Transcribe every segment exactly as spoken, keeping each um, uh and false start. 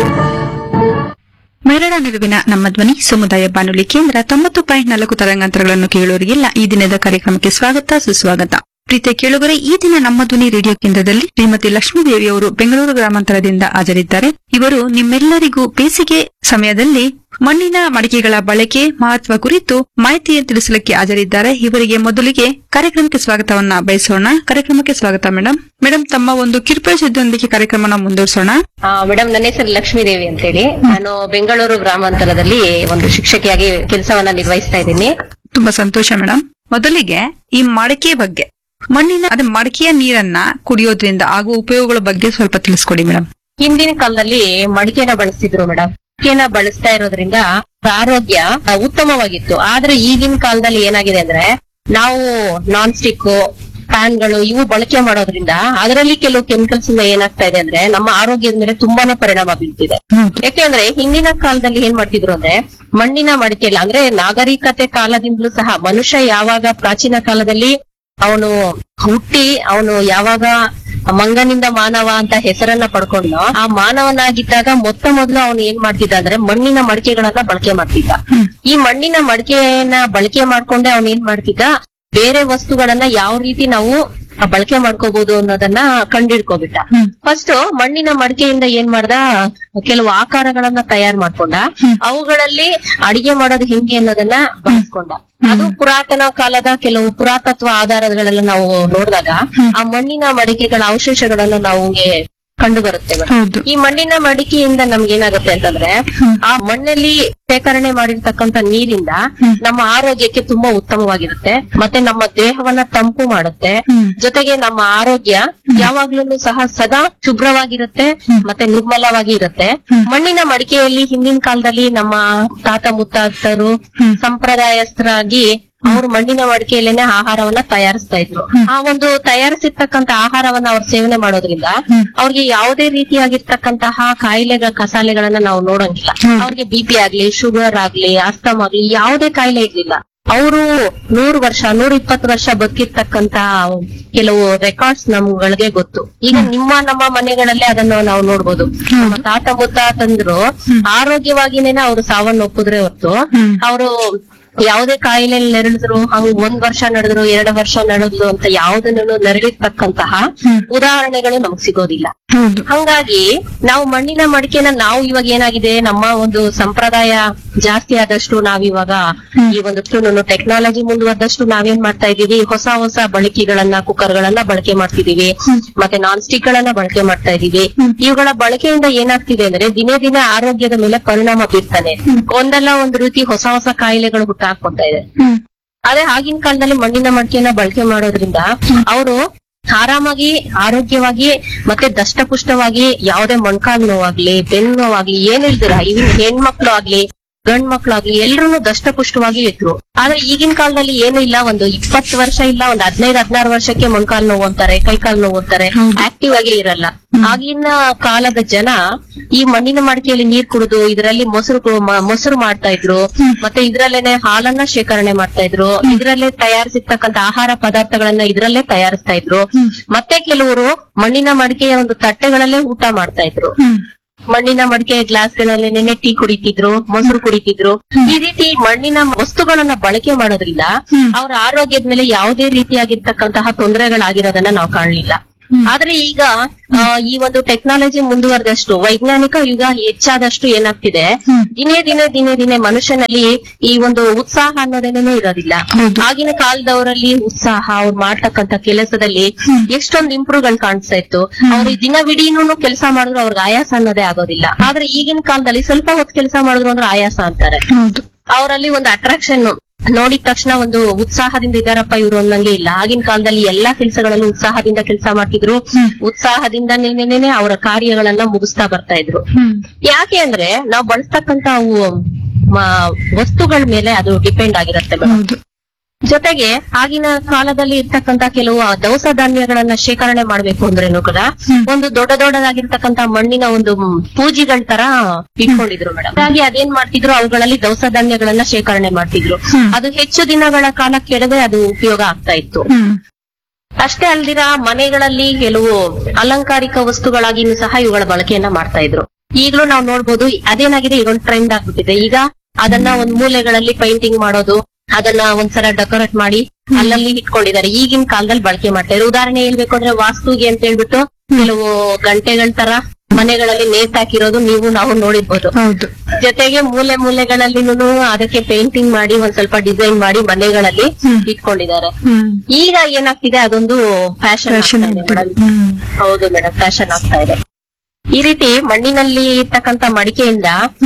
ಮರಳ ನಡುವಿನ ನಮ್ಮ ಧ್ವನಿ ಸಮುದಾಯ ಬಾನುಲಿ ಕೇಂದ್ರ ತೊಂಬತ್ತು ಪಾಯಿಂಟ್ ನಾಲ್ಕು ತರಂಗಾಂತರಗಳನ್ನು ಕೇಳುವವರಿಗೆಲ್ಲ ಈ ದಿನದ ಕಾರ್ಯಕ್ರಮಕ್ಕೆ ಸ್ವಾಗತ ಸುಸ್ವಾಗತ. ಪ್ರೀತಿಯ ಕೇಳುಗರೆ, ಈ ದಿನ ನಮ್ಮ ಧ್ವನಿ ರೇಡಿಯೋ ಕೇಂದ್ರದಲ್ಲಿ ಶ್ರೀಮತಿ ಲಕ್ಷ್ಮೀದೇವಿ ಅವರು ಬೆಂಗಳೂರು ಗ್ರಾಮಾಂತರದಿಂದ ಹಾಜರಿದ್ದಾರೆ. ಇವರು ನಿಮ್ಮೆಲ್ಲರಿಗೂ ಬೇಸಿಗೆ ಸಮಯದಲ್ಲಿ ಮಣ್ಣಿನ ಮಡಿಕೆಗಳ ಬಳಕೆ ಮಹತ್ವ ಕುರಿತು ಮಾಹಿತಿಯನ್ನು ತಿಳಿಸಲಿಕ್ಕೆ ಹಾಜರಿದ್ದಾರೆ. ಇವರಿಗೆ ಮೊದಲಿಗೆ ಕಾರ್ಯಕ್ರಮಕ್ಕೆ ಸ್ವಾಗತವನ್ನ ಬಯಸೋಣ. ಕಾರ್ಯಕ್ರಮಕ್ಕೆ ಸ್ವಾಗತ ಮೇಡಮ್. ಮೇಡಮ್, ತಮ್ಮ ಒಂದು ಕಿರುಪರಿಷದೊಂದಿಗೆ ಕಾರ್ಯಕ್ರಮನ ಮುಂದುವರಿಸೋಣ. ಮೇಡಮ್, ನನ್ನ ಹೆಸರು ಲಕ್ಷ್ಮೀದೇವಿ ಅಂತ ಹೇಳಿ. ನಾನು ಬೆಂಗಳೂರು ಗ್ರಾಮಾಂತರದಲ್ಲಿ ಒಂದು ಶಿಕ್ಷಕಿಯಾಗಿ ಕೆಲಸವನ್ನ ನಿರ್ವಹಿಸ್ತಾ ಇದ್ದೀನಿ. ತುಂಬಾ ಸಂತೋಷ ಮೇಡಮ್. ಮೊದಲಿಗೆ ಈ ಮಡಿಕೆ ಬಗ್ಗೆ, ಮಣ್ಣಿನ ಅದೇ ಮಡಿಕೆಯ ನೀರನ್ನ ಕುಡಿಯೋದ್ರಿಂದ ಆಗುವ ಉಪಯೋಗಗಳ ಬಗ್ಗೆ ಸ್ವಲ್ಪ ತಿಳಿಸ್ಕೊಡಿ ಮೇಡಮ್. ಹಿಂದಿನ ಕಾಲದಲ್ಲಿ ಮಡಿಕೆನ ಬಳಸ್ತಿದ್ರು ಮೇಡಮ್. ಮಡಿಕೆನ ಬಳಸ್ತಾ ಇರೋದ್ರಿಂದ ಆರೋಗ್ಯ ಉತ್ತಮವಾಗಿತ್ತು. ಆದ್ರೆ ಈಗಿನ ಕಾಲದಲ್ಲಿ ಏನಾಗಿದೆ ಅಂದ್ರೆ ನಾವು ನಾನ್ ಸ್ಟಿಕ್ ಪ್ಯಾನ್ಗಳು ಇವು ಬಳಕೆ ಮಾಡೋದ್ರಿಂದ ಅದರಲ್ಲಿ ಕೆಲವು ಕೆಮಿಕಲ್ಸ್ ಇಂದ ಏನಾಗ್ತಾ ಇದೆ ಅಂದ್ರೆ ನಮ್ಮ ಆರೋಗ್ಯದ ಮೇಲೆ ತುಂಬಾನೇ ಪರಿಣಾಮ ಬೀಳ್ತಿದೆ. ಯಾಕೆಂದ್ರೆ ಹಿಂದಿನ ಕಾಲದಲ್ಲಿ ಏನ್ ಮಾಡ್ತಿದ್ರು ಅಂದ್ರೆ ಮಣ್ಣಿನ ಮಡಿಕೆಲ್ಲ ಅಂದ್ರೆ ನಾಗರಿಕತೆ ಕಾಲದಿಂದಲೂ ಸಹ ಮನುಷ್ಯ ಯಾವಾಗ ಪ್ರಾಚೀನ ಕಾಲದಲ್ಲಿ ಅವನು ಹುಟ್ಟಿ ಅವನು ಯಾವಾಗ ಮಂಗನಿಂದ ಮಾನವ ಅಂತ ಹೆಸರನ್ನ ಪಡ್ಕೊಂಡು ಆ ಮಾನವನಾಗಿದ್ದಾಗ ಮೊತ್ತ ಮೊದಲು ಅವನು ಏನ್ ಮಾಡ್ತಿದ್ದ ಅಂದ್ರೆ ಮಣ್ಣಿನ ಮಡಿಕೆಗಳನ್ನ ಬಳಕೆ ಮಾಡ್ತಿದ್ದ. ಈ ಮಣ್ಣಿನ ಮಡಿಕೆಯನ್ನ ಬಳಕೆ ಮಾಡ್ಕೊಂಡೆ ಅವನ್ ಏನ್ ಮಾಡ್ತಿದ್ದ, ಬೇರೆ ವಸ್ತುಗಳನ್ನ ಯಾವ ರೀತಿ ನಾವು ಬಳಕೆ ಮಾಡ್ಕೋಬಹುದು ಅನ್ನೋದನ್ನ ಕಂಡಿಡ್ಕೋಬಿಟ್ಟ. ಫಸ್ಟ್ ಮಣ್ಣಿನ ಮಡಿಕೆಯಿಂದ ಏನ್ ಮಾಡ್ದ, ಕೆಲವು ಆಕಾರಗಳನ್ನ ತಯಾರು ಮಾಡ್ಕೊಂಡ, ಅವುಗಳಲ್ಲಿ ಅಡಿಗೆ ಮಾಡೋದು ಹೆಂಗೆ ಅನ್ನೋದನ್ನ ಬಳಸ್ಕೊಂಡ. ಅದು ಪುರಾತನ ಕಾಲದ ಕೆಲವು ಪುರಾತತ್ವ ಆಧಾರಗಳೆಲ್ಲ ನಾವು ನೋಡಿದಾಗ ಆ ಮಣ್ಣಿನ ಮಡಿಕೆಗಳ ಅವಶೇಷಗಳನ್ನ ನಾವು ಕಂಡು ಬರುತ್ತೆ. ಈ ಮಣ್ಣಿನ ಮಡಿಕೆಯಿಂದ ನಮ್ಗೆ ಏನಾಗುತ್ತೆ ಅಂತಂದ್ರೆ ಆ ಮಣ್ಣಲ್ಲಿ ಶೇಖರಣೆ ಮಾಡಿರ್ತಕ್ಕಂಥ ನೀರಿಂದ ನಮ್ಮ ಆರೋಗ್ಯಕ್ಕೆ ತುಂಬಾ ಉತ್ತಮವಾಗಿರುತ್ತೆ. ಮತ್ತೆ ನಮ್ಮ ದೇಹವನ್ನ ತಂಪು ಮಾಡುತ್ತೆ. ಜೊತೆಗೆ ನಮ್ಮ ಆರೋಗ್ಯ ಯಾವಾಗ್ಲೂ ಸಹ ಸದಾ ಶುಭ್ರವಾಗಿರುತ್ತೆ ಮತ್ತೆ ನಿರ್ಮಲವಾಗಿ ಇರುತ್ತೆ. ಮಣ್ಣಿನ ಮಡಿಕೆಯಲ್ಲಿ ಹಿಂದಿನ ಕಾಲದಲ್ಲಿ ನಮ್ಮ ತಾತ ಮುತ್ತಾತರು ಸಂಪ್ರದಾಯಸ್ಥರಾಗಿ ಅವರು ಮಣ್ಣಿನ ಮಡಿಕೆಯಲ್ಲೇನೆ ಆಹಾರವನ್ನ ತಯಾರಿಸ್ತಾ ಇದ್ರು. ಆ ಒಂದು ತಯಾರಿಸಿರ್ತಕ್ಕಂತ ಆಹಾರವನ್ನ ಅವ್ರು ಸೇವನೆ ಮಾಡೋದ್ರಿಂದ ಅವ್ರಿಗೆ ಯಾವುದೇ ರೀತಿಯಾಗಿರ್ತಕ್ಕಂತಹ ಕಾಯಿಲೆಗಳ ಕಸಾಲೆಗಳನ್ನ ನಾವು ನೋಡಂಗಿಲ್ಲ. ಅವ್ರಿಗೆ ಬಿ ಪಿ ಆಗ್ಲಿ, ಶುಗರ್ ಆಗ್ಲಿ, ಅಸ್ತಮ ಆಗ್ಲಿ ಯಾವುದೇ ಕಾಯಿಲೆ ಇರ್ಲಿಲ್ಲ. ಅವರು ನೂರು ವರ್ಷ ನೂರ ಇಪ್ಪತ್ತು ವರ್ಷ ಬದುಕಿರ್ತಕ್ಕಂತ ಕೆಲವು ರೆಕಾರ್ಡ್ಸ್ ನಮ್ಗಳಿಗೆ ಗೊತ್ತು. ಈಗ ನಿಮ್ಮ ನಮ್ಮ ಮನೆಗಳಲ್ಲೇ ಅದನ್ನು ನಾವು ನೋಡ್ಬೋದು. ನಮ್ಮ ತಾತ ಮುತ್ತಾತಂದ್ರು ಆರೋಗ್ಯವಾಗಿನೇನೆ ಅವ್ರು ಸಾವನ್ನೊಪ್ಪಿದ್ರೆ ಹೊತ್ತು ಅವರು ಯಾವುದೇ ಕಾಯಿಲೆ ನೆರಳಿದ್ರು, ಹಂಗ ಒಂದ್ ವರ್ಷ ನಡೆದ್ರು ಎರಡು ವರ್ಷ ನಡೆದ್ರು ಅಂತ ಯಾವುದನ್ನು ನೆರಳಿರ್ತಕ್ಕಂತಹ ಉದಾಹರಣೆಗಳು ನಮಗ್ ಸಿಗೋದಿಲ್ಲ. ಹಂಗಾಗಿ ನಾವು ಮಣ್ಣಿನ ಮಡಿಕೆನ ನಾವು ಇವಾಗ ಏನಾಗಿದೆ, ನಮ್ಮ ಒಂದು ಸಂಪ್ರದಾಯ ಜಾಸ್ತಿ ಆದಷ್ಟು ನಾವಿವಾಗ ಈ ಒಂದು ಟೆಕ್ನಾಲಜಿ ಮುಂದುವರೆದಷ್ಟು ನಾವೇನ್ ಮಾಡ್ತಾ ಇದೀವಿ, ಹೊಸ ಹೊಸ ಬಳಕೆಗಳನ್ನ ಕುಕ್ಕರ್ ಗಳನ್ನ ಬಳಕೆ ಮಾಡ್ತಿದೀವಿ, ಮತ್ತೆ ನಾನ್ ಸ್ಟಿಕ್ ಗಳನ್ನ ಬಳಕೆ ಮಾಡ್ತಾ ಇದೀವಿ. ಇವುಗಳ ಬಳಕೆಯಿಂದ ಏನಾಗ್ತಿದೆ ಅಂದ್ರೆ ದಿನೇ ದಿನೇ ಆರೋಗ್ಯದ ಮೇಲೆ ಪರಿಣಾಮ ಬೀರ್ತಾನೆ. ಒಂದಲ್ಲ ಒಂದು ರೀತಿ ಹೊಸ ಹೊಸ ಕಾಯಿಲೆಗಳು ಹುಟ್ಟಾಕೊಂತಾ ಇದೆ. ಅದೇ ಆಗಿನ ಕಾಲದಲ್ಲಿ ಮಣ್ಣಿನ ಮಡಿಕೆಯನ್ನ ಬಳಕೆ ಮಾಡೋದ್ರಿಂದ ಅವರು ಆರಾಮಾಗಿ ಆರೋಗ್ಯವಾಗಿ ಮತ್ತೆ ದಷ್ಟಪುಷ್ಟವಾಗಿ ಯಾವುದೇ ಮೊಣಕಾಲು ನೋವಾಗ್ಲಿ ಬೆನ್ನು ನೋವಾಗ್ಲಿ ಏನ್ ಹೇಳ್ತೀರಾ, ಇವನ್ ಹೆಣ್ಮಕ್ಳು ಆಗ್ಲಿ ಗಂಡ್ ಮಕ್ಳು ಆಗ್ಲಿ ಎಲ್ರು ದಷ್ಟಪುಷ್ಟವಾಗಿ ಇದ್ರು. ಆದ್ರೆ ಈಗಿನ ಕಾಲದಲ್ಲಿ ಏನು ಇಲ್ಲ, ಒಂದು ಇಪ್ಪತ್ತು ವರ್ಷ ಇಲ್ಲ ಒಂದ್ ಹದಿನೈದು ಹದಿನಾರು ವರ್ಷಕ್ಕೆ ಮೊಣಕಾಲು ನೋವು ಅಂತಾರೆ, ಕೈಕಾಲು ನೋವು ಅಂತಾರೆ, ಆಕ್ಟಿವ್ ಆಗಿ ಇರಲ್ಲ. ಆಗಿನ ಕಾಲದ ಜನ ಈ ಮಣ್ಣಿನ ಮಡಿಕೆಯಲ್ಲಿ ನೀರ್ ಕುಡಿದು ಇದರಲ್ಲಿ ಮೊಸರು ಮೊಸರು ಮಾಡ್ತಾ ಇದ್ರು, ಮತ್ತೆ ಇದ್ರಲ್ಲೇನೆ ಹಾಲನ್ನ ಶೇಖರಣೆ ಮಾಡ್ತಾ ಇದ್ರು, ಇದ್ರಲ್ಲೇ ತಯಾರಿಸಿರ್ತಕ್ಕಂಥ ಆಹಾರ ಪದಾರ್ಥಗಳನ್ನ ಇದ್ರಲ್ಲೇ ತಯಾರಿಸ್ತಾ ಇದ್ರು. ಮತ್ತೆ ಕೆಲವರು ಮಣ್ಣಿನ ಮಡಿಕೆಯ ಒಂದು ತಟ್ಟೆಗಳಲ್ಲೇ ಊಟ ಮಾಡ್ತಾ ಇದ್ರು. ಮಣ್ಣಿನ ಮಡಿಕೆ ಗ್ಲಾಸ್ಗಳಲ್ಲೇನೆ ಟೀ ಕುಡಿತಿದ್ರು, ಮೊಸರು ಕುಡಿತಿದ್ರು. ಈ ರೀತಿ ಮಣ್ಣಿನ ವಸ್ತುಗಳನ್ನ ಬಳಕೆ ಮಾಡೋದ್ರಿಂದ ಅವರ ಆರೋಗ್ಯದ ಮೇಲೆ ಯಾವುದೇ ರೀತಿಯಾಗಿರ್ತಕ್ಕಂತಹ ತೊಂದರೆಗಳಾಗಿರೋದನ್ನ ನಾವು ಕಾಣಲಿಲ್ಲ. ಆದ್ರೆ ಈಗ ಈ ಒಂದು ಟೆಕ್ನಾಲಜಿ ಮುಂದುವರೆದಷ್ಟು, ವೈಜ್ಞಾನಿಕ ಯುಗ ಹೆಚ್ಚಾದಷ್ಟು ಏನಾಗ್ತಿದೆ, ದಿನೇ ದಿನೇ ದಿನೇ ದಿನೇ ಮನುಷ್ಯನಲ್ಲಿ ಈ ಒಂದು ಉತ್ಸಾಹ ಅನ್ನೋದೇನೇ ಇರೋದಿಲ್ಲ. ಆಗಿನ ಕಾಲದವರಲ್ಲಿ ಉತ್ಸಾಹ, ಅವ್ರು ಮಾಡ್ತಕ್ಕಂಥ ಕೆಲಸದಲ್ಲಿ ಎಷ್ಟೊಂದು ಇಂಪ್ರೂವ್ಗಳು ಕಾಣಿಸ್ತಾ ಇತ್ತು. ಅವ್ರು ದಿನವಿಡೀನು ಕೆಲಸ ಮಾಡಿದ್ರು ಅವ್ರಿಗೆ ಆಯಾಸ ಅನ್ನೋದೇ ಆಗೋದಿಲ್ಲ. ಆದ್ರೆ ಈಗಿನ ಕಾಲದಲ್ಲಿ ಸ್ವಲ್ಪ ಹೊತ್ತು ಕೆಲಸ ಮಾಡಿದ್ರು ಅಂದ್ರೆ ಆಯಾಸ ಅಂತಾರೆ. ಅವರಲ್ಲಿ ಒಂದು ಅಟ್ರಾಕ್ಷನ್ ನೋಡಿದ ತಕ್ಷಣ ಒಂದು ಉತ್ಸಾಹದಿಂದ ಇದಾರಪ್ಪ ಇವ್ರು ಅನ್ನಂಗೆ ಇಲ್ಲ. ಆಗಿನ ಕಾಲದಲ್ಲಿ ಎಲ್ಲಾ ಕೆಲಸಗಳಲ್ಲೂ ಉತ್ಸಾಹದಿಂದ ಕೆಲಸ ಮಾಡ್ತಿದ್ರು, ಉತ್ಸಾಹದಿಂದ ನೇನೆ ಅವರ ಕಾರ್ಯಗಳನ್ನ ಮುಗಿಸ್ತಾ ಬರ್ತಾ ಇದ್ರು. ಯಾಕೆ ಅಂದ್ರೆ ನಾವು ಬಳಸ್ತಕ್ಕಂತ ಅವು ವಸ್ತುಗಳ ಮೇಲೆ ಅದು ಡಿಪೆಂಡ್ ಆಗಿರುತ್ತೆ. ಜೊತೆಗೆ ಆಗಿನ ಕಾಲದಲ್ಲಿ ಇರ್ತಕ್ಕಂತ ಕೆಲವು ದವಸ ಧಾನ್ಯಗಳನ್ನ ಶೇಖರಣೆ ಮಾಡ್ಬೇಕು ಅಂದ್ರೇನು ಕೂಡ ಒಂದು ದೊಡ್ಡ ದೊಡ್ಡದಾಗಿರ್ತಕ್ಕಂತ ಮಣ್ಣಿನ ಒಂದು ಪೂಜಿಗಳ ತರ ಇಟ್ಕೊಂಡಿದ್ರು ಮೇಡಮ್. ಹಾಗಾಗಿ ಅದೇನ್ ಮಾಡ್ತಿದ್ರು, ಅವುಗಳಲ್ಲಿ ದವಸ ಧಾನ್ಯಗಳನ್ನ ಶೇಖರಣೆ ಮಾಡ್ತಿದ್ರು. ಅದು ಹೆಚ್ಚು ದಿನಗಳ ಕಾಲ ಕೆಡದೆ ಅದು ಉಪಯೋಗ ಆಗ್ತಾ ಇತ್ತು. ಅಷ್ಟೇ ಅಲ್ದಿರ ಮನೆಗಳಲ್ಲಿ ಕೆಲವು ಅಲಂಕಾರಿಕ ವಸ್ತುಗಳಾಗಿನೂ ಸಹ ಇವುಗಳ ಬಳಕೆಯನ್ನ ಮಾಡ್ತಾ ಇದ್ರು. ಈಗಲೂ ನಾವು ನೋಡ್ಬೋದು ಅದೇನಾಗಿದೆ ಇದೊಂದು ಟ್ರೆಂಡ್ ಆಗ್ಬಿಟ್ಟಿದೆ. ಈಗ ಅದನ್ನ ಒಂದ್ ಮೂಲೆಗಳಲ್ಲಿ ಪೇಂಟಿಂಗ್ ಮಾಡೋದು, ಅದನ್ನ ಒಂದ್ಸಲ ಡೆಕೋರೇಟ್ ಮಾಡಿ ಅಲ್ಲಲ್ಲಿ ಇಟ್ಕೊಂಡಿದ್ದಾರೆ. ಈಗಿನ ಕಾಲದಲ್ಲಿ ಬಳಕೆ ಮಾಡ್ತಾ ಇದ್ದಾರೆ. ಉದಾಹರಣೆ ಹೇಳ್ಬೇಕು ಅಂದ್ರೆ ವಾಸ್ತುಗೆ ಅಂತ ಹೇಳ್ಬಿಟ್ಟು ಕೆಲವು ಗಂಟೆಗಳ ತರ ಮನೆಗಳಲ್ಲಿ ನೇತಾಕಿರೋದು ನೀವು ನಾವು ನೋಡಿರ್ಬೋದು. ಹೌದು. ಜೊತೆಗೆ ಮೂಲೆ ಮೂಲೆಗಳಲ್ಲಿ ಅದಕ್ಕೆ ಪೇಂಟಿಂಗ್ ಮಾಡಿ ಒಂದ್ ಸ್ವಲ್ಪ ಡಿಸೈನ್ ಮಾಡಿ ಮನೆಗಳಲ್ಲಿ ಇಟ್ಕೊಂಡಿದ್ದಾರೆ. ಈಗ ಏನಾಗ್ತಿದೆ ಅದೊಂದು ಫ್ಯಾಷನ್ ಫ್ಯಾಷನ್ ಹೌದು ಮೇಡಮ್, ಫ್ಯಾಷನ್ ಆಗ್ತಾ ಇದೆ. ಈ ರೀತಿ ಮಣ್ಣಿನಲ್ಲಿ ಇರ್ತಕ್ಕಂತ ಮಡಿಕೆಯಿಂದ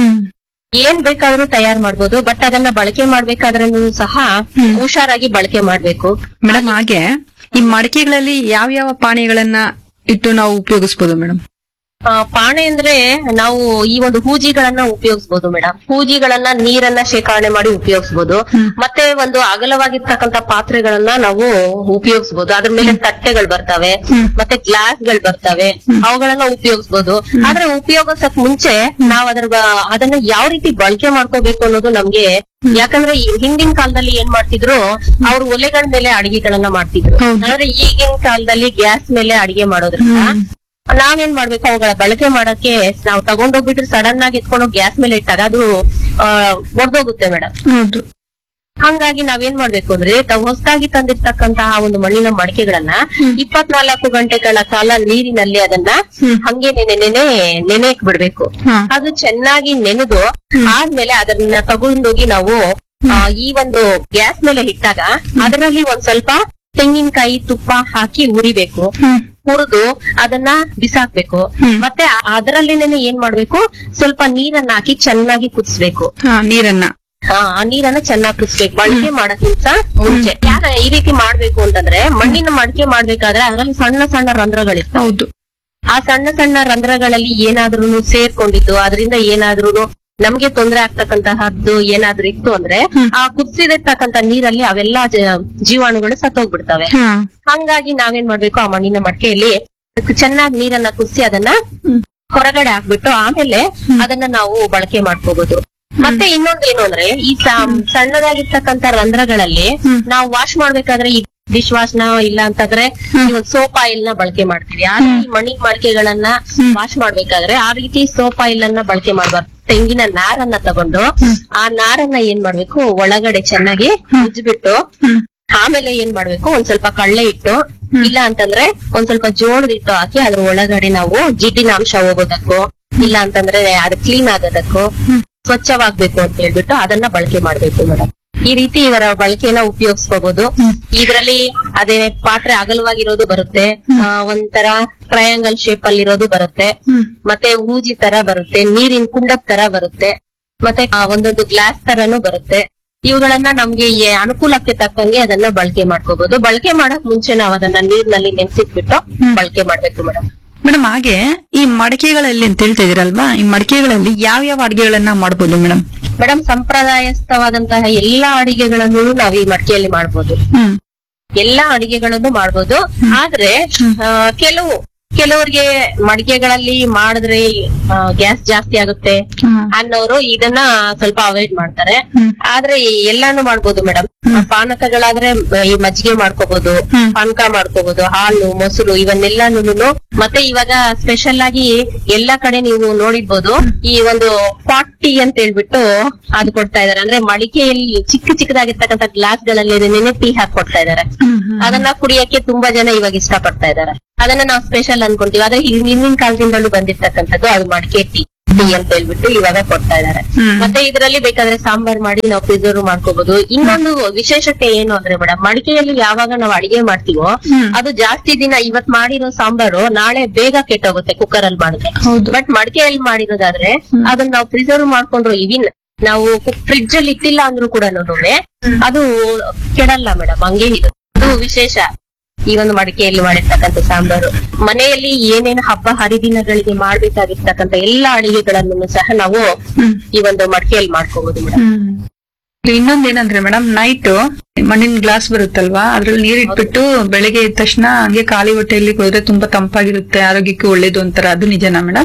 ಏನ್ ಬೇಕಾದ್ರೂ ತಯಾರು ಮಾಡ್ಬೋದು. ಬಟ್ ಅದನ್ನ ಬಳಕೆ ಮಾಡ್ಬೇಕಾದ್ರೂ ಸಹ ಹುಷಾರಾಗಿ ಬಳಕೆ ಮಾಡ್ಬೇಕು ಮೇಡಮ್. ಹಾಗೆ ಈ ಮಡಿಕೆಗಳಲ್ಲಿ ಯಾವ ಯಾವ ಪಾನೀಯಗಳನ್ನ ಇಟ್ಟು ನಾವು ಉಪಯೋಗಿಸಬಹುದು ಮೇಡಮ್? ಆ, ಪಾಣೆ ಅಂದ್ರೆ ನಾವು ಈ ಒಂದು ಹೂಜಿಗಳನ್ನ ಉಪಯೋಗಿಸಬಹುದು ಮೇಡಮ್. ಹೂಜಿಗಳನ್ನ ನೀರನ್ನ ಶೇಖರಣೆ ಮಾಡಿ ಉಪಯೋಗಿಸಬಹುದು. ಮತ್ತೆ ಒಂದು ಅಗಲವಾಗಿರ್ತಕ್ಕಂತ ಪಾತ್ರೆಗಳನ್ನ ನಾವು ಉಪಯೋಗಿಸಬಹುದು. ಅದ್ರ ಮೇಲೆ ತಟ್ಟೆಗಳು ಬರ್ತವೆ, ಮತ್ತೆ ಗ್ಲಾಸ್ ಗಳು ಬರ್ತವೆ, ಅವುಗಳನ್ನ ಉಪಯೋಗಿಸಬಹುದು. ಆದ್ರೆ ಉಪಯೋಗಿಸಕ್ ಮುಂಚೆ ನಾವ್ ಅದ್ರ ಬ- ಅದನ್ನ ಯಾವ ರೀತಿ ಬಳಕೆ ಮಾಡ್ಕೋಬೇಕು ಅನ್ನೋದು ನಮ್ಗೆ, ಯಾಕಂದ್ರೆ ಈ ಹಿಂದಿನ ಕಾಲದಲ್ಲಿ ಏನ್ ಮಾಡ್ತಿದ್ರು, ಅವ್ರು ಒಲೆಗಳ ಮೇಲೆ ಅಡಿಗೆಗಳನ್ನ ಮಾಡ್ತಿದ್ರು. ಅಂದ್ರೆ ಈಗಿನ ಕಾಲದಲ್ಲಿ ಗ್ಯಾಸ್ ಮೇಲೆ ಅಡಿಗೆ ಮಾಡೋದ್ರಿಂದ ನಾವೇನ್ ಮಾಡ್ಬೇಕು, ಅವುಗಳ ಬಳಕೆ ಮಾಡಕ್ಕೆ ನಾವು ತಗೊಂಡೋಗ್ಬಿಟ್ರೆ ಸಡನ್ ಆಗಿ ಎತ್ಕೊಂಡು ಗ್ಯಾಸ್ ಮೇಲೆ ಇಟ್ಟಾಗ ಅದು ಆ ಒಡ್ದೋಗುತ್ತೆ ಮೇಡಮ್. ಹೌದು. ಹಂಗಾಗಿ ನಾವೇನ್ ಮಾಡ್ಬೇಕು ಅಂದ್ರೆ ತಾವು ಹೊಸದಾಗಿ ತಂದಿರ್ತಕ್ಕಂತಹ ಒಂದು ಮಣ್ಣಿನ ಮಡಿಕೆಗಳನ್ನ ಇಪ್ಪತ್ನಾಲ್ಕು ಗಂಟೆಗಳ ಕಾಲ ನೀರಿನಲ್ಲಿ ಅದನ್ನ ಹಂಗೆ ನೆನೆ ನೆನೆ ನೆನೆಕ್ ಬಿಡ್ಬೇಕು. ಅದು ಚೆನ್ನಾಗಿ ನೆನೆದು ಆದ್ಮೇಲೆ ಅದನ್ನ ತಗೊಂಡೋಗಿ ನಾವು ಆ, ಈ ಒಂದು ಗ್ಯಾಸ್ ಮೇಲೆ ಇಟ್ಟಾಗ ಅದರಲ್ಲಿ ಒಂದ್ ಸ್ವಲ್ಪ ತೆಂಗಿನಕಾಯಿ ತುಪ್ಪ ಹಾಕಿ ಉರಿಬೇಕು. ಹುರಿದು ಅದನ್ನ ಬಿಸಾಕ್ಬೇಕು. ಮತ್ತೆ ಅದರಲ್ಲಿನೇ ಏನ್ ಮಾಡ್ಬೇಕು, ಸ್ವಲ್ಪ ನೀರನ್ನ ಹಾಕಿ ಚೆನ್ನಾಗಿ ಕುದಿಸ್ಬೇಕು. ನೀರನ್ನ ಹಾ ಆ ನೀರನ್ನ ಚೆನ್ನಾಗಿ ಕುದಿಸ್ಬೇಕು ಬಳಕೆ ಮಾಡಕ್ಕಿಂತ ಮುಂಚೆ. ಯಾಕೆ ಈ ರೀತಿ ಮಾಡ್ಬೇಕು ಅಂತಂದ್ರೆ, ಮಣ್ಣಿನ ಮಡಿಕೆ ಮಾಡ್ಬೇಕಾದ್ರೆ ಅದರಲ್ಲಿ ಸಣ್ಣ ಸಣ್ಣ ರಂಧ್ರಗಳಿರ್ತವೆ. ಹೌದು. ಆ ಸಣ್ಣ ಸಣ್ಣ ರಂಧ್ರಗಳಲ್ಲಿ ಏನಾದ್ರೂ ಸೇರ್ಕೊಂಡಿದ್ದು ಅದರಿಂದ ಏನಾದ್ರೂ ನಮ್ಗೆ ತೊಂದರೆ ಆಗ್ತಕ್ಕಂತಹದ್ದು ಏನಾದ್ರೂ ಇತ್ತು ಅಂದ್ರೆ ಆ ಕುದಿಸಿರ್ತಕ್ಕಂತ ನೀರಲ್ಲಿ ಅವೆಲ್ಲಾ ಜೀವಾಣುಗಳು ಸತ್ತೋಗ್ಬಿಡ್ತವೆ. ಹಂಗಾಗಿ ನಾವೇನ್ ಮಾಡ್ಬೇಕು, ಆ ಮಣ್ಣಿನ ಮಡಿಕೆಯಲ್ಲಿ ಚೆನ್ನಾಗಿ ನೀರನ್ನ ಕುದಿಸಿ ಅದನ್ನ ಹೊರಗಡೆ ಹಾಕ್ಬಿಟ್ಟು ಆಮೇಲೆ ಅದನ್ನ ನಾವು ಬಳಕೆ ಮಾಡ್ಕೋಬಹುದು. ಮತ್ತೆ ಇನ್ನೊಂದೇನು ಅಂದ್ರೆ, ಈ ಸಣ್ಣದಾಗಿರ್ತಕ್ಕಂತ ರಂಧ್ರಗಳಲ್ಲಿ ನಾವು ವಾಶ್ ಮಾಡ್ಬೇಕಾದ್ರೆ ಈ ಡಿಶ್ ವಾಶ್ ನ ಇಲ್ಲ ಅಂತಂದ್ರೆ ಸೋಪ್ ಆಯಿಲ್ ನ ಬಳಕೆ ಮಾಡ್ತೀವಿ. ಆದ್ರೆ ಈ ಮಣ್ಣಿನ ಮಡಿಕೆಗಳನ್ನ ವಾಶ್ ಮಾಡ್ಬೇಕಾದ್ರೆ ಆ ರೀತಿ ಸೋಪ್ ಆಯಿಲ್ ಅನ್ನ ಬಳಕೆ ಮಾಡ್ಬಾರ್ದು. ತೆಂಗಿನ ನಾರನ್ನ ತಗೊಂಡು ಆ ನಾರನ್ನ ಏನ್ ಮಾಡ್ಬೇಕು, ಒಳಗಡೆ ಚೆನ್ನಾಗಿ ಉಜ್ಬಿಟ್ಟು ಆಮೇಲೆ ಏನ್ ಮಾಡ್ಬೇಕು, ಒಂದ್ ಸ್ವಲ್ಪ ಕಳ್ಳೆ ಇಟ್ಟು ಇಲ್ಲ ಅಂತಂದ್ರೆ ಒಂದ್ ಸ್ವಲ್ಪ ಜೋಳದ ಹಿಟ್ಟು ಹಾಕಿ ಅದ್ರ ಒಳಗಡೆ ನಾವು ಜಿಡ್ಡಿನ ಅಂಶ ಹೋಗೋದಕ್ಕೂ ಇಲ್ಲ ಅಂತಂದ್ರೆ ಅದು ಕ್ಲೀನ್ ಆಗೋದಕ್ಕೂ ಸ್ವಚ್ಛವಾಗ್ಬೇಕು ಅಂತ ಹೇಳ್ಬಿಟ್ಟು ಅದನ್ನ ಬಳಕೆ ಮಾಡ್ಬೇಕು ಮೇಡಮ್. ಈ ರೀತಿ ಇವರ ಬಳಕೆನ ಉಪಯೋಗಿಸ್ಕೋಬಹುದು. ಇದ್ರಲ್ಲಿ ಅದೇ ಪಾತ್ರೆ ಅಗಲವಾಗಿರೋದು ಬರುತ್ತೆ, ಆ, ಒಂಥರ ಟ್ರಯಾಂಗಲ್ ಶೇಪ್ ಅಲ್ಲಿ ಇರೋದು ಬರುತ್ತೆ, ಮತ್ತೆ ಹೂಜಿ ತರ ಬರುತ್ತೆ, ನೀರಿನ ಕುಂಡದ ತರ ಬರುತ್ತೆ, ಮತ್ತೆ ಆ, ಒಂದೊಂದು ಗ್ಲಾಸ್ ತರನು ಬರುತ್ತೆ. ಇವುಗಳನ್ನ ನಮ್ಗೆ ಈ ಅನುಕೂಲಕ್ಕೆ ತಕ್ಕಂಗೆ ಅದನ್ನ ಬಳಕೆ ಮಾಡ್ಕೋಬಹುದು. ಬಳಕೆ ಮಾಡಕ್ ಮುಂಚೆ ನಾವು ಅದನ್ನ ನೀರಿನಲ್ಲಿ ನೆನ್ಸಿಟ್ಬಿಟ್ಟು ಬಳಕೆ ಮಾಡ್ಬೇಕು ಮೇಡಮ್. ಮೇಡಮ್, ಹಾಗೆ ಈ ಮಡಿಕೆಗಳಲ್ಲಿ ಅಂತ ಹೇಳ್ತಾ ಇದೀರಲ್ವಾ, ಈ ಮಡಿಕೆಗಳಲ್ಲಿ ಯಾವ ಯಾವ ಅಡಿಗೆಗಳನ್ನ ಮಾಡಬಹುದು ಮೇಡಮ್? ಮೇಡಮ್, ಸಂಪ್ರದಾಯಸ್ಥವಾದಂತಹ ಎಲ್ಲಾ ಅಡಿಗೆಗಳನ್ನು ನಾವು ಈ ಮಡಿಕೆಯಲ್ಲಿ ಮಾಡ್ಬೋದು. ಎಲ್ಲಾ ಅಡಿಗೆಗಳನ್ನು ಮಾಡ್ಬೋದು. ಆದ್ರೆ ಆ, ಕೆಲವು ಕೆಲವರಿಗೆ ಮಡಿಕೆಗಳಲ್ಲಿ ಮಾಡಿದ್ರೆ ಗ್ಯಾಸ್ ಜಾಸ್ತಿ ಆಗುತ್ತೆ ಅನ್ನೋರು ಇದನ್ನ ಸ್ವಲ್ಪ ಅವಾಯ್ಡ್ ಮಾಡ್ತಾರೆ. ಆದ್ರೆ ಎಲ್ಲಾನು ಮಾಡ್ಬೋದು ಮೇಡಮ್. ಪಾನಕಗಳಾದ್ರೆ ಈ ಮಜ್ಜಿಗೆ ಮಾಡ್ಕೋಬಹುದು, ಪಾನಕ ಮಾಡ್ಕೋಬಹುದು, ಹಾಲು ಮೊಸರು ಇವನ್ನೆಲ್ಲಾನು. ಮತ್ತೆ ಇವಾಗ ಸ್ಪೆಷಲ್ ಆಗಿ ಎಲ್ಲಾ ಕಡೆ ನೀವು ನೋಡಿರ್ಬೋದು, ಈ ಒಂದು ಪಾಟ್ ಟೀ ಅಂತ ಹೇಳ್ಬಿಟ್ಟು ಅದು ಕೊಡ್ತಾ ಇದಾರೆ. ಅಂದ್ರೆ ಮಡಿಕೆಯಲ್ಲಿ ಚಿಕ್ಕ ಚಿಕ್ಕದಾಗಿರ್ತಕ್ಕಂಥ ಗ್ಲಾಸ್ ಗಳಲ್ಲಿ ನೆನೆ ಟೀ ಹಾಕಿ ಕೊಡ್ತಾ ಇದಾರೆ. ಅದನ್ನ ಕುಡಿಯಕ್ಕೆ ತುಂಬಾ ಜನ ಇವಾಗ ಇಷ್ಟ ಪಡ್ತಾ ಇದಾರೆ. ಅದನ್ನ ನಾವು ಸ್ಪೆಷಲ್ ಅನ್ಕೊಂತೀವಿ. ಆದ್ರೆ ಹಿಂದಿನ ಕಾಲದಿಂದಲೂ ಬಂದಿರ್ತಕ್ಕಂಥದ್ದು ಅದು ಮಡಿಕೆ ಟೀ ಟೀ ಅಂತ ಹೇಳ್ಬಿಟ್ಟು ಇವಾಗ ಕೊಡ್ತಾ ಇದಾರೆ. ಮತ್ತೆ ಇದರಲ್ಲಿ ಬೇಕಾದ್ರೆ ಸಾಂಬಾರ್ ಮಾಡಿ ನಾವು ಪ್ರಿಸರ್ವ್ ಮಾಡ್ಕೋಬಹುದು. ಇನ್ನೊಂದು ವಿಶೇಷತೆ ಏನು ಅಂದ್ರೆ ಮೇಡಮ್, ಮಡಿಕೆಯಲ್ಲಿ ಯಾವಾಗ ನಾವು ಅಡಿಗೆ ಮಾಡ್ತೀವೋ ಅದು ಜಾಸ್ತಿ ದಿನ ಇವತ್ ಮಾಡಿರೋ ಸಾಂಬಾರು ನಾಳೆ ಬೇಗ ಕೆಟ್ಟೋಗುತ್ತೆ ಕುಕ್ಕರ್ ಅಲ್ಲಿ ಮಾಡಿದ್ರೆ. ಬಟ್ ಮಡಿಕೆಯಲ್ಲಿ ಮಾಡಿರೋದಾದ್ರೆ ಅದನ್ನ ನಾವು ಪ್ರಿಸರ್ವ್ ಮಾಡ್ಕೊಂಡ್ರು ಇವಿನ್ ನಾವು ಫ್ರಿಡ್ಜ್ ಅಲ್ಲಿ ಇಟ್ಟಿಲ್ಲ ಅಂದ್ರೂ ಕೂಡ ಅದು ಕೆಡಲ್ಲ ಮೇಡಮ್. ಹಂಗೆ ಇದು ಅದು ವಿಶೇಷ ಈ ಒಂದು ಮಡಿಕೆಯಲ್ಲಿ ಮಾಡಿರ್ತಕ್ಕಂಥ ಸಾಂಬಾರು. ಮನೆಯಲ್ಲಿ ಏನೇನು ಹಬ್ಬ ಹರಿದಿನಗಳಿಗೆ ಮಾಡ್ಬೇಕಾಗಿರ್ತಕ್ಕಂಥ ಎಲ್ಲಾ ಅಡಿಗೆಗಳನ್ನು ಸಹ ನಾವು ಈ ಒಂದು ಮಡಿಕೆಯಲ್ಲಿ ಮಾಡ್ಕೋಬಹುದು ಮೇಡಮ್. ಇನ್ನೊಂದೇನಂದ್ರೆ ಮೇಡಮ್, ನೈಟ್ ಮಣ್ಣಿನ ಗ್ಲಾಸ್ ಬರುತ್ತಲ್ವಾ, ಅದ್ರಲ್ಲಿ ನೀರ್ ಇಟ್ಬಿಟ್ಟು ಬೆಳಗ್ಗೆ ಎದ್ದ ತಕ್ಷಣ ಹಂಗೆ ಖಾಲಿ ಹೊಟ್ಟೆಯಲ್ಲಿ ಹೋದ್ರೆ ತುಂಬಾ ತಂಪಾಗಿರುತ್ತೆ, ಆರೋಗ್ಯಕ್ಕೆ ಒಳ್ಳೇದು ಅಂತಾರ. ಅದು ನಿಜನಾ ಮೇಡಮ್?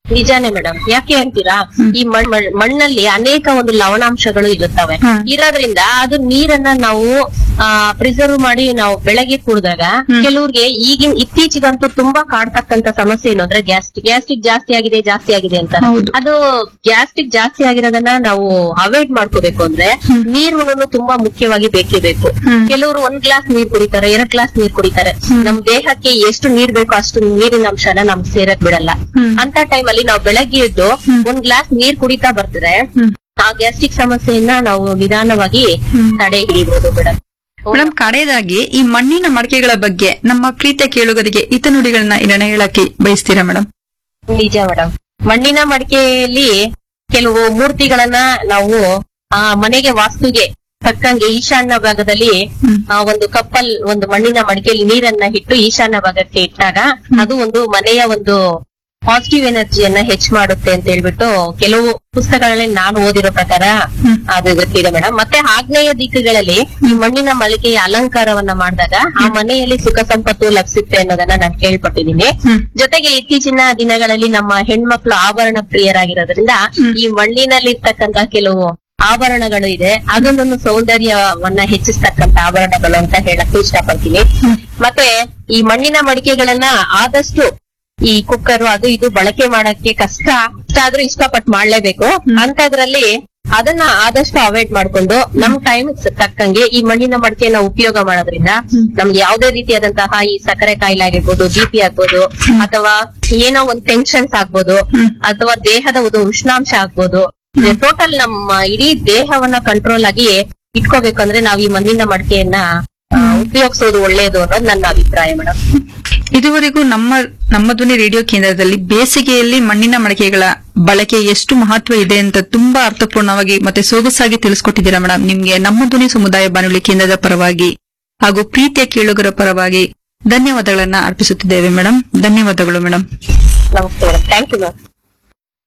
ನಿಜಾನೇ ಮೇಡಮ್. ಯಾಕೆ ಅಂತೀರಾ, ಈ ಮಣ್- ಮಣ್- ಮಣ್ಣಲ್ಲಿ ಅನೇಕ ಒಂದು ಲವಣಾಂಶಗಳು ಇರುತ್ತವೆ. ಹ್ಮ್. ಇರೋದ್ರಿಂದ ಅದು ನೀರನ್ನ ನಾವು ಆ ಪ್ರಿಸರ್ವ್ ಮಾಡಿ ನಾವು ಬೆಳಗ್ಗೆ ಕುಡಿದಾಗ ಕೆಲವ್ರಿಗೆ ಈಗಿನ ಇತ್ತೀಚೆಗಂತೂ ತುಂಬಾ ಕಾಡ್ತಕ್ಕಂತ ಸಮಸ್ಯೆ ಏನು ಅಂದ್ರೆ ಗ್ಯಾಸ್ಟ್ರಿಕ್ ಗ್ಯಾಸ್ಟ್ರಿಕ್ ಜಾಸ್ತಿ ಆಗಿದೆ ಜಾಸ್ತಿ ಆಗಿದೆ ಅಂತ. ಹೌದು. ಅದು ಗ್ಯಾಸ್ಟ್ರಿಕ್ ಜಾಸ್ತಿ ಆಗಿರೋದನ್ನ ನಾವು ಅವಾಯ್ಡ್ ಮಾಡ್ಕೋಬೇಕು ಅಂದ್ರೆ ನೀರುಗಳನ್ನು ತುಂಬಾ ಮುಖ್ಯವಾಗಿ ಬೇಕೇ ಬೇಕು. ಹ್ಮ್. ಕೆಲವರು ಒಂದ್ ಗ್ಲಾಸ್ ನೀರ್ ಕುಡಿತಾರೆ, ಎರಡ್ ಗ್ಲಾಸ್ ನೀರ್ ಕುಡಿತಾರೆ. ನಮ್ ದೇಹಕ್ಕೆ ಎಷ್ಟು ನೀರ್ ಬೇಕೋ ಅಷ್ಟು ನೀರಿನ ಅಂಶನ ನಮ್ಗೆ ಸೇರಕ್ ಬಿಡಲ್ಲ. ಹ್ಮ್. ಅಂತ ಟೈಮ್ ಅಲ್ಲಿ ನಾವು ಬೆಳಗ್ಗೆ ಎದ್ದು ಒಂದ್ ಗ್ಲಾಸ್ ನೀರ್ ಕುಡಿತಾ ಬರ್ತಿದ್ರೆ ಹ್ಮ್. ಆ ಗ್ಯಾಸ್ಟ್ರಿಕ್ ಸಮಸ್ಯೆಯನ್ನ ನಾವು ನಿಧಾನವಾಗಿ ತಡೆ ಹಿಡಿಬಹುದು ಮೇಡಮ್. ಮೇಡಮ್, ಕಡೆಯದಾಗಿ ಈ ಮಣ್ಣಿನ ಮಡಿಕೆಗಳ ಬಗ್ಗೆ ನಮ್ಮ ಪ್ರೀತಿಯ ಕೇಳುಗರಿಗೆ ಹಿತನುಡಿಗಳನ್ನ ಇದನ್ನ ಹೇಳಕ್ಕೆ ಬಯಸ್ತೀರಾ ಮೇಡಮ್? ನಿಜ ಮೇಡಮ್. ಮಣ್ಣಿನ ಮಡಿಕೆಯಲ್ಲಿ ಕೆಲವು ಮೂರ್ತಿಗಳನ್ನ ನಾವು ಆ ಮನೆಗೆ ವಾಸ್ತುಗೆ ತಕ್ಕಂಗೆ ಈಶಾನ್ಯ ಭಾಗದಲ್ಲಿ ಆ ಒಂದು ಕಪ್ಪಲ್ ಒಂದು ಮಣ್ಣಿನ ಮಡಿಕೆಯಲ್ಲಿ ನೀರನ್ನ ಇಟ್ಟು ಈಶಾನ್ಯ ಭಾಗಕ್ಕೆ ಇಟ್ಟಾಗ ಅದು ಒಂದು ಮನೆಯ ಒಂದು ಪಾಸಿಟಿವ್ ಎನರ್ಜಿಯನ್ನ ಹೆಚ್ಚು ಮಾಡುತ್ತೆ ಅಂತ ಹೇಳ್ಬಿಟ್ಟು ಕೆಲವು ಪುಸ್ತಕಗಳಲ್ಲಿ ನಾನು ಓದಿರೋ ಪ್ರಕಾರ ಅದು ಗೊತ್ತಿದೆ ಮೇಡಮ್. ಮತ್ತೆ ಆಗ್ನೇಯ ದಿಕ್ಕುಗಳಲ್ಲಿ ಈ ಮಣ್ಣಿನ ಮಳಿಗೆಯ ಅಲಂಕಾರವನ್ನ ಮಾಡಿದಾಗ ಆ ಮನೆಯಲ್ಲಿ ಸುಖ ಸಂಪತ್ತು ಲಭಿಸುತ್ತೆ ಅನ್ನೋದನ್ನ ನಾನು ಕೇಳ್ಪಟ್ಟಿದ್ದೀನಿ. ಜೊತೆಗೆ ಇತ್ತೀಚಿನ ದಿನಗಳಲ್ಲಿ ನಮ್ಮ ಹೆಣ್ಮಕ್ಳು ಆಭರಣ ಪ್ರಿಯರಾಗಿರೋದ್ರಿಂದ ಈ ಮಣ್ಣಿನಲ್ಲಿರ್ತಕ್ಕಂತ ಕೆಲವು ಆಭರಣಗಳು ಇದೆ, ಅದೊಂದೊಂದು ಸೌಂದರ್ಯವನ್ನ ಹೆಚ್ಚಿಸ್ತಕ್ಕಂತ ಆಭರಣಗಳು ಅಂತ ಹೇಳಕ್ ಇಷ್ಟಪಡ್ತೀನಿ. ಮತ್ತೆ ಈ ಮಣ್ಣಿನ ಮಡಿಕೆಗಳನ್ನ ಆದಷ್ಟು ಈ ಕುಕ್ಕರ್ ಅದು ಇದು ಬಳಕೆ ಮಾಡಕ್ಕೆ ಕಷ್ಟ ಇಷ್ಟ ಆದ್ರೂ ಇಷ್ಟಪಟ್ಟು ಮಾಡ್ಲೇಬೇಕು. ಅಂತದ್ರಲ್ಲಿ ಅದನ್ನ ಆದಷ್ಟು ಅವಾಯ್ಡ್ ಮಾಡ್ಕೊಂಡು ನಮ್ ಟೈಮ್ ತಕ್ಕಂಗೆ ಈ ಮಣ್ಣಿನ ಮಡಿಕೆಯನ್ನ ಉಪಯೋಗ ಮಾಡೋದ್ರಿಂದ ನಮ್ಗೆ ಯಾವುದೇ ರೀತಿಯಾದಂತಹ ಈ ಸಕ್ಕರೆ ಕಾಯಿಲೆ ಆಗಿರ್ಬೋದು, ಬಿ ಪಿ ಆಗ್ಬೋದು, ಅಥವಾ ಏನೋ ಒಂದು ಟೆನ್ಷನ್ಸ್ ಆಗ್ಬೋದು, ಅಥವಾ ದೇಹದ ಒಂದು ಉಷ್ಣಾಂಶ ಆಗ್ಬೋದು, ಟೋಟಲ್ ನಮ್ಮ ಇಡೀ ದೇಹವನ್ನ ಕಂಟ್ರೋಲ್ ಆಗಿ ಇಟ್ಕೋಬೇಕಂದ್ರೆ ನಾವ್ ಈ ಮಣ್ಣಿನ ಮಡಿಕೆಯನ್ನ ಉಪಯೋಗಿಸೋದು ಒಳ್ಳೇದು ಅನ್ನೋದು ನನ್ನ ಅಭಿಪ್ರಾಯ ಮೇಡಮ್. ಇದುವರೆಗೂ ನಮ್ಮ ನಮ್ಮ ಧ್ವನಿ ರೇಡಿಯೋ ಕೇಂದ್ರದಲ್ಲಿ ಬೇಸಿಗೆಯಲ್ಲಿ ಮಣ್ಣಿನ ಮಡಿಕೆಗಳ ಬಳಕೆ ಎಷ್ಟು ಮಹತ್ವ ಇದೆ ಅಂತ ತುಂಬಾ ಅರ್ಥಪೂರ್ಣವಾಗಿ ಮತ್ತೆ ಸೊಗಸಾಗಿ ತಿಳಿಸ್ಕೊಟ್ಟಿದ್ದೀರಾ ಮೇಡಮ್. ನಿಮ್ಗೆ ನಮ್ಮ ಧ್ವನಿ ಸಮುದಾಯ ಬಾನುಲಿ ಕೇಂದ್ರದ ಪರವಾಗಿ ಹಾಗೂ ಪ್ರೀತಿಯ ಕೇಳುಗರ ಪರವಾಗಿ ಧನ್ಯವಾದಗಳನ್ನ ಅರ್ಪಿಸುತ್ತಿದ್ದೇವೆ ಮೇಡಮ್. ಧನ್ಯವಾದಗಳು ಮೇಡಮ್. ನಮಸ್ತೆ ಮೇಡಮ್. Thank you ma'am.